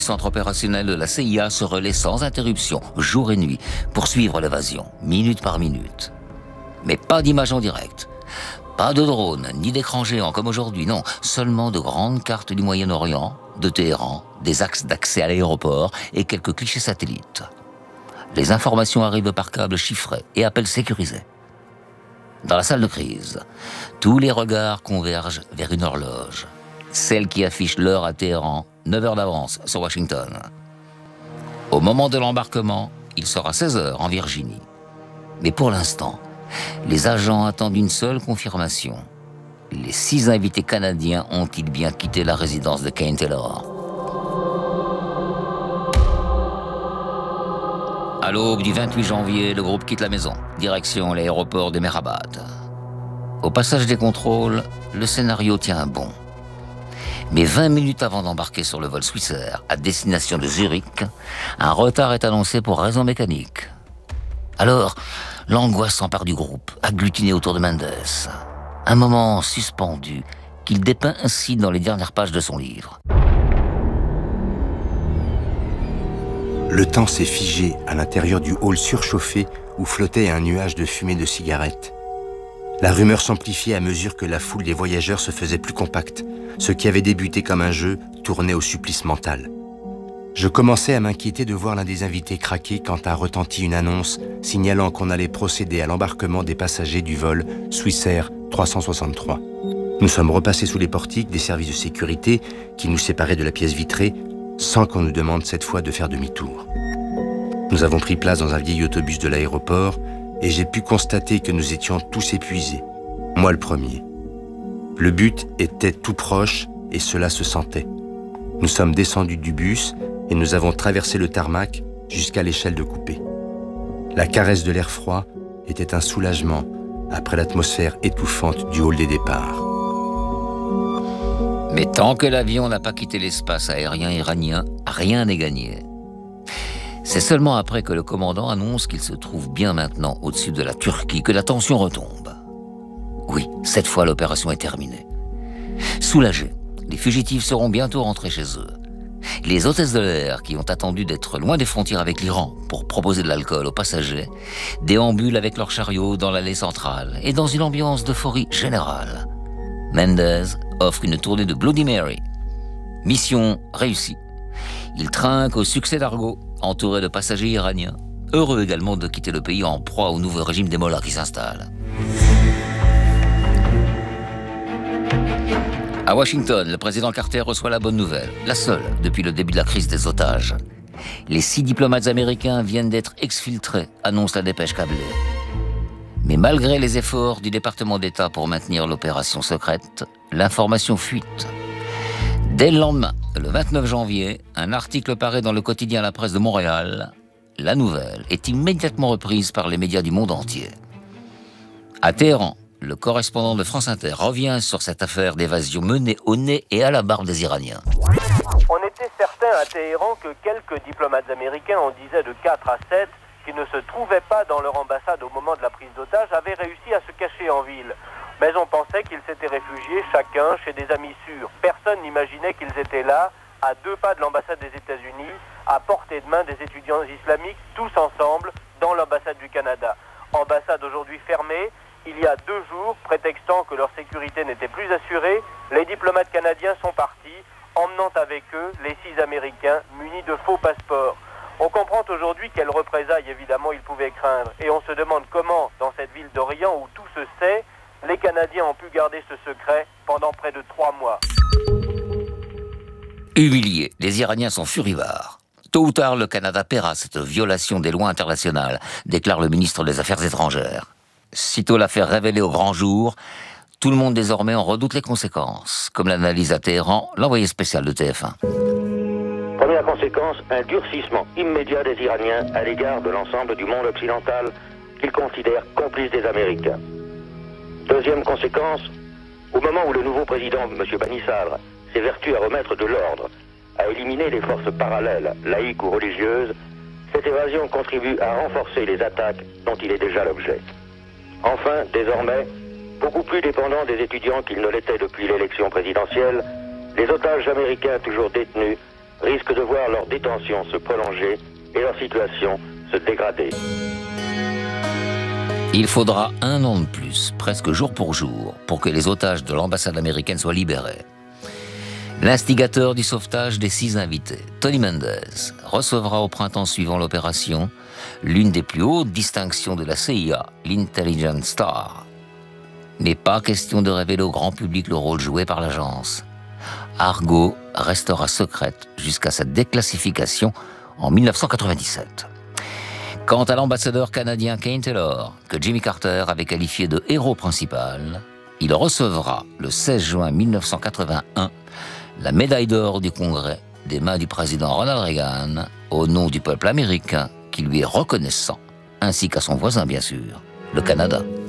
Centre opérationnel de la CIA se relaie sans interruption, jour et nuit, pour suivre l'évasion, minute par minute. Mais pas d'images en direct. Pas de drone, ni d'écran géant comme aujourd'hui, non. Seulement de grandes cartes du Moyen-Orient, de Téhéran, des axes d'accès à l'aéroport et quelques clichés satellites. Les informations arrivent par câble chiffré et appels sécurisés. Dans la salle de crise, tous les regards convergent vers une horloge. Celle qui affiche l'heure à Téhéran, 9 heures d'avance sur Washington. Au moment de l'embarquement, il sera 16 heures en Virginie. Mais pour l'instant, les agents attendent une seule confirmation. Les 6 invités canadiens ont-ils bien quitté la résidence de Kane Taylor? À l'aube du 28 janvier, le groupe quitte la maison, direction l'aéroport de Mehrabad. Au passage des contrôles, le scénario tient bon. Mais 20 minutes avant d'embarquer sur le vol Swissair à destination de Zurich, un retard est annoncé pour raison mécanique. Alors, l'angoisse s'empare du groupe, agglutiné autour de Mendes. Un moment suspendu qu'il dépeint ainsi dans les dernières pages de son livre. Le temps s'est figé à l'intérieur du hall surchauffé où flottait un nuage de fumée de cigarettes. La rumeur s'amplifiait à mesure que la foule des voyageurs se faisait plus compacte. Ce qui avait débuté comme un jeu tournait au supplice mental. Je commençais à m'inquiéter de voir l'un des invités craquer quand a retenti une annonce signalant qu'on allait procéder à l'embarquement des passagers du vol Swissair 363. Nous sommes repassés sous les portiques des services de sécurité qui nous séparaient de la pièce vitrée sans qu'on nous demande cette fois de faire demi-tour. Nous avons pris place dans un vieil autobus de l'aéroport et j'ai pu constater que nous étions tous épuisés. Moi le premier. Le but était tout proche et cela se sentait. Nous sommes descendus du bus et nous avons traversé le tarmac jusqu'à l'échelle de coupé. La caresse de l'air froid était un soulagement après l'atmosphère étouffante du hall des départs. Mais tant que l'avion n'a pas quitté l'espace aérien iranien, rien n'est gagné. C'est seulement après que le commandant annonce qu'il se trouve bien maintenant au-dessus de la Turquie que la tension retombe. Oui, cette fois l'opération est terminée. Soulagés, les fugitifs seront bientôt rentrés chez eux. Les hôtesses de l'air, qui ont attendu d'être loin des frontières avec l'Iran pour proposer de l'alcool aux passagers, déambulent avec leurs chariots dans l'allée centrale et dans une ambiance d'euphorie générale. Mendes offre une tournée de Bloody Mary. Mission réussie. Il trinque au succès d'Argo, entouré de passagers iraniens, heureux également de quitter le pays en proie au nouveau régime des mollahs qui s'installe. À Washington, le président Carter reçoit la bonne nouvelle, la seule depuis le début de la crise des otages. Les 6 diplomates américains viennent d'être exfiltrés, annonce la dépêche câblée. Mais malgré les efforts du département d'État pour maintenir l'opération secrète, l'information fuite. Dès le lendemain, le 29 janvier, un article paraît dans le quotidien La Presse de Montréal. La nouvelle est immédiatement reprise par les médias du monde entier. À Téhéran, le correspondant de France Inter revient sur cette affaire d'évasion menée au nez et à la barbe des Iraniens. On était certain à Téhéran que quelques diplomates américains, on disait de 4 à 7, qui ne se trouvaient pas dans leur ambassade au moment de la prise d'otage, avaient réussi à se cacher en ville. Mais on pensait qu'ils s'étaient réfugiés chacun chez des amis sûrs. Personne n'imaginait qu'ils étaient là, à 2 pas de l'ambassade des États-Unis, à portée de main des étudiants islamiques, tous ensemble, dans l'ambassade du Canada. Ambassade aujourd'hui fermée. Il y a 2 jours, prétextant que leur sécurité n'était plus assurée, les diplomates canadiens sont partis, emmenant avec eux les 6 Américains munis de faux passeports. On comprend aujourd'hui quelles représailles, évidemment, ils pouvaient craindre. Et on se demande comment, dans cette ville d'Orient où tout se sait, les Canadiens ont pu garder ce secret pendant près de 3 mois. Humiliés, les Iraniens sont furibards. Tôt ou tard, le Canada paiera cette violation des lois internationales, déclare le ministre des Affaires étrangères. Sitôt l'affaire révélée au grand jour, tout le monde désormais en redoute les conséquences, comme l'analyse à Téhéran l'envoyé spécial de TF1. Première conséquence, un durcissement immédiat des Iraniens à l'égard de l'ensemble du monde occidental qu'ils considèrent complices des Américains. Deuxième conséquence, au moment où le nouveau président, M. Bani Sadr, s'évertue à remettre de l'ordre, à éliminer les forces parallèles, laïques ou religieuses, cette évasion contribue à renforcer les attaques dont il est déjà l'objet. Enfin, désormais, beaucoup plus dépendants des étudiants qu'ils ne l'étaient depuis l'élection présidentielle, les otages américains toujours détenus risquent de voir leur détention se prolonger et leur situation se dégrader. Il faudra 1 an de plus, presque jour pour jour, pour que les otages de l'ambassade américaine soient libérés. L'instigateur du sauvetage des 6 invités, Tony Mendez, recevra au printemps suivant l'opération l'une des plus hautes distinctions de la CIA, l'Intelligence Star. Mais pas question de révéler au grand public le rôle joué par l'agence. Argo restera secrète jusqu'à sa déclassification en 1997. Quant à l'ambassadeur canadien Kane Taylor, que Jimmy Carter avait qualifié de héros principal, il recevra le 16 juin 1981 la médaille d'or du Congrès des mains du président Ronald Reagan au nom du peuple américain qui lui est reconnaissant, ainsi qu'à son voisin bien sûr, le Canada.